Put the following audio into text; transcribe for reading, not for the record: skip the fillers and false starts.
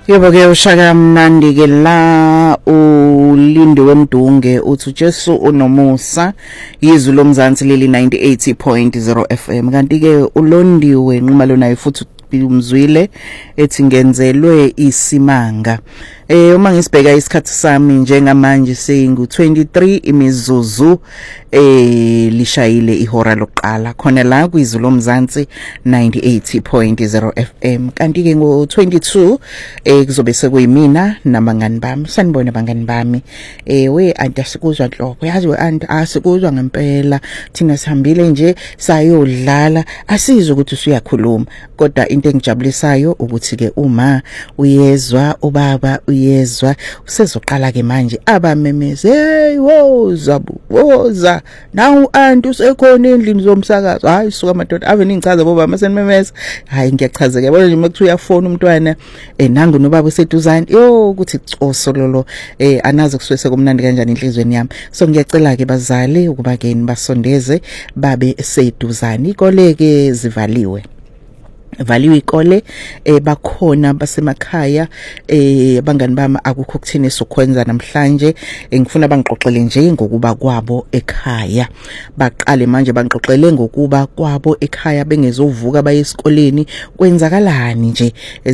Yebo-ke ushaka mnandi ke la uLindiwe Mdunge uthi Jesu unomusa yizwi lomzansi leli 98.0 FM kanti ke uLondiwe nquma lona futhi umzwile ethi ngenzelwe isimanga. Uma ngisibheka isikhathi sami njengamanje singu 23 imizuzu lishayile ihora lokuqala khona la kwizwi lomzansi 98.0 FM kanti ke ngo 22 kuzobe sekuyimina namangani bami. Sanibona bangani bami. We anti asikuzwa nhlobo yazi we anti asikuzwa ngempela thina sihambile nje sayodlala asizwe ukuthi usuyakhuluma kodwa into engijabulisayo ukuthi ke uma uyezwa ubaba uyezwa usezoqala ke manje abamemeze hey woza nawu anti usekhona endlini zomsakazo hayi suka madoda ave ningichaza boba masenimemeza hayi ngiyachazeka yabona nje mekuthiwa uyafona umntwana nangu nobaba useduzane yo ukuthi coso lolo anazi kuswese kumnandi kanjani inhlizweni yami so ngiyacela ke bazali ukuba ke nibasondeze babe seduzane ikole ke zivaliwe ikole bakhona basemakhaya abangani bami akukho kuthini sokwenza namhlanje ngifuna bangixoxele nje ngokuba kwabo ekhaya baqale manje bangixoxele ngokuba kwabo ekhaya bengezovuka baye esikoleni kwenzakalani nje